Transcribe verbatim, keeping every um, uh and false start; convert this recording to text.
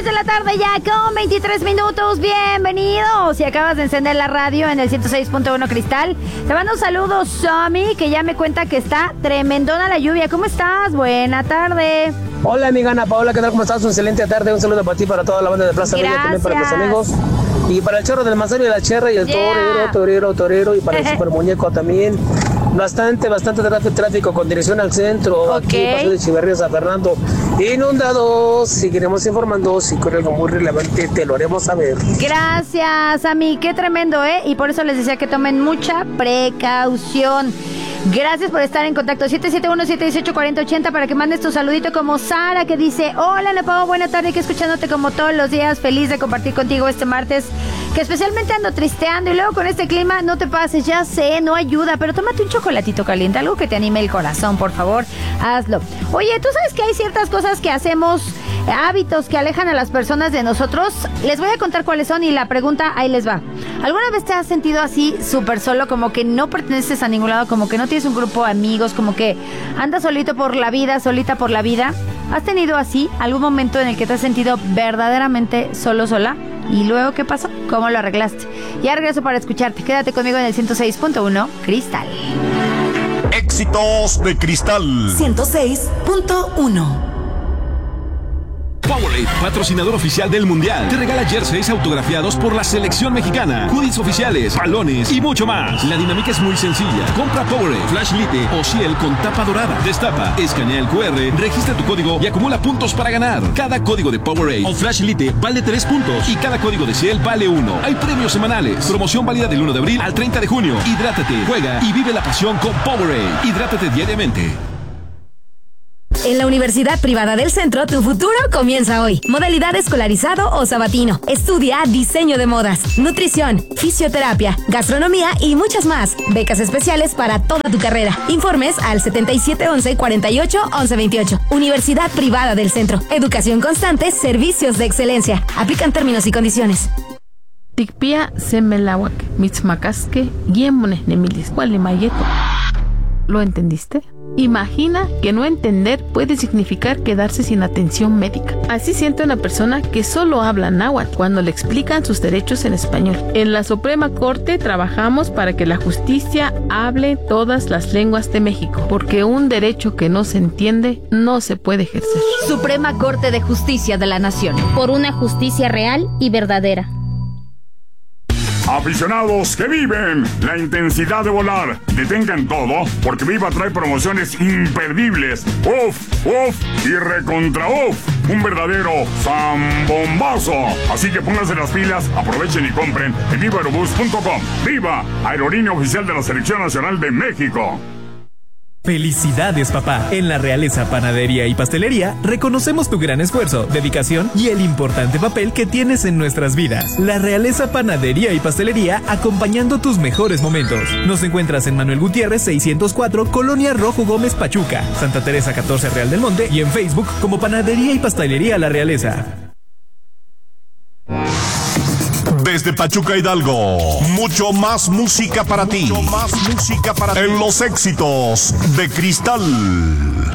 seis de la tarde ya con veintitrés minutos. Bienvenidos. Si acabas de encender la radio en el ciento seis punto uno Cristal, te mando un saludo, Somi, que ya me cuenta que está tremendona la lluvia. ¿Cómo estás? Buena tarde. Hola, amiga Ana Paola, ¿qué tal? ¿Cómo estás? Una excelente tarde. Un saludo para ti, para toda la banda de Plaza Villa, también para los amigos. Y para el Chorro del Manzano y la Cherra y el yeah. torero, torero, torero. Y para el Super Muñeco también. Bastante, bastante tráfico con dirección al centro. Okay. Aquí, Paso de Chiverría, San Fernando. Inundados. Seguiremos informando. Si corre algo muy relevante, te lo haremos saber. Gracias, Ami. Qué tremendo, ¿eh? Y por eso les decía que tomen mucha precaución. Gracias por estar en contacto. siete siete uno, siete uno ocho, cuatro cero ocho cero para que mandes tu saludito, como Sara, que dice: hola, Ana Pao, buena tarde, que escuchándote como todos los días, feliz de compartir contigo este martes, que especialmente ando tristeando, y luego con este clima no te pases, ya sé, no ayuda, pero tómate un chocolatito caliente, algo que te anime el corazón, por favor, hazlo. Oye, ¿tú sabes que hay ciertas cosas que hacemos, hábitos que alejan a las personas de nosotros? Les voy a contar cuáles son y la pregunta ahí les va. ¿Alguna vez te has sentido así súper solo, como que no perteneces a ningún lado, como que no tienes un grupo de amigos, como que andas solito por la vida, solita por la vida? ¿Has tenido así algún momento en el que te has sentido verdaderamente solo, sola? ¿Y luego qué pasó? ¿Cómo lo arreglaste? Ya regreso para escucharte. Quédate conmigo en el ciento seis punto uno Cristal. Éxitos de Cristal ciento seis punto uno. Powerade, patrocinador oficial del Mundial, te regala jerseys autografiados por la selección mexicana, hoodies oficiales, balones y mucho más. La dinámica es muy sencilla. Compra Powerade, Flash Lite o Ciel con tapa dorada. Destapa, escanea el cu erre, registra tu código y acumula puntos para ganar. Cada código de Powerade o Flash Lite vale tres puntos y cada código de Ciel vale uno. Hay premios semanales. Promoción válida del uno de abril al treinta de junio. Hidrátate, juega y vive la pasión con Powerade. Hidrátate diariamente. En la Universidad Privada del Centro, tu futuro comienza hoy. Modalidad escolarizado o sabatino. Estudia diseño de modas, nutrición, fisioterapia, gastronomía y muchas más. Becas especiales para toda tu carrera. Informes al setenta y siete once, cuarenta y ocho, once veintiocho. Universidad Privada del Centro. Educación constante, servicios de excelencia. Aplican términos y condiciones. Tikpia semelawak, mitzmakaske, guiemones nemilis, mayeto. ¿Lo entendiste? Imagina que no entender puede significar quedarse sin atención médica. Así siente una persona que solo habla náhuatl cuando le explican sus derechos en español. En la Suprema Corte trabajamos para que la justicia hable todas las lenguas de México, porque un derecho que no se entiende no se puede ejercer. Suprema Corte de Justicia de la Nación. Por una justicia real y verdadera. Aficionados que viven la intensidad de volar, detengan todo, porque Viva trae promociones imperdibles. Uf, uf y recontra uf. Un verdadero zambombazo. Así que pónganse las pilas, aprovechen y compren en viva aerobús punto com. Viva, aerolínea oficial de la Selección Nacional de México. ¡Felicidades, papá! En la Realeza Panadería y Pastelería reconocemos tu gran esfuerzo, dedicación y el importante papel que tienes en nuestras vidas. La Realeza Panadería y Pastelería, acompañando tus mejores momentos. Nos encuentras en Manuel Gutiérrez seiscientos cuatro, Colonia Rojo Gómez, Pachuca, Santa Teresa catorce, Real del Monte, y en Facebook como Panadería y Pastelería La Realeza. Desde Pachuca, Hidalgo, mucho más música para ti. Mucho más música para ti. En los éxitos de Cristal.